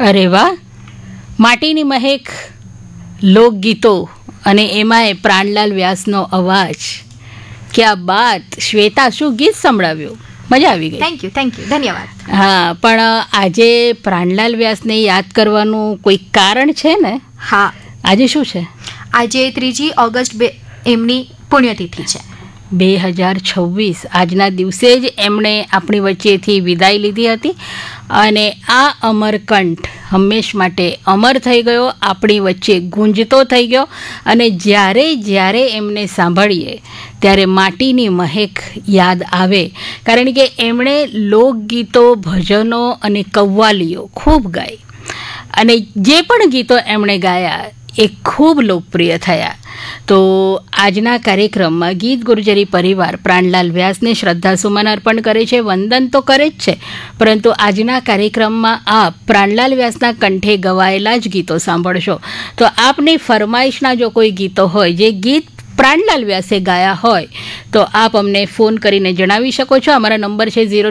અરે વાહ, માટીની મહેક, લોકગીતો અને એમાંય પ્રાણલાલ વ્યાસનો અવાજ. ક્યાં બાત! શ્વેતા, શું ગીત સંભળાવ્યું, મજા આવી ગઈ. થેન્ક યુ, ધન્યવાદ. હા, પણ આજે પ્રાણલાલ વ્યાસને યાદ કરવાનું કોઈ કારણ છે ને? હા, આજે શું છે? આજે 3 ઓગસ્ટ એમની પુણ્યતિથિ છે. 2026 આજના દિવસે જ એમણે આપણી વચ્ચેથી વિદાય લીધી હતી અને આ અમરકંઠ હંમેશ માટે અમર થઈ ગયો, આપણી વચ્ચે ગુંજતો થઈ ગયો. અને જ્યારે જ્યારે એમને સાંભળીએ ત્યારે માટીની મહેક યાદ આવે, કારણ કે એમણે લોકગીતો, ભજનો અને કવ્વાલીઓ ખૂબ ગાઈ અને જે પણ ગીતો એમણે ગાયા એ ખૂબ લોકપ્રિય થયા. તો આજના કાર્યક્રમમાં ગીત ગુર્જરી પરિવાર પ્રાણલાલ વ્યાસને શ્રદ્ધાસુમન અર્પણ કરે છે, વંદન તો કરે જ છે, પરંતુ આજના કાર્યક્રમમાં આપ પ્રાણલાલ વ્યાસના કંઠે ગવાયેલા જ ગીતો સાંભળશો. તો આપની ફરમાઈશના જો કોઈ ગીતો હોય, જે ગીત પ્રાણલાલ વ્યાસે ગાયા હોય, તો આપ અમને ફોન કરીને જણાવી શકો છો. અમારા નંબર છે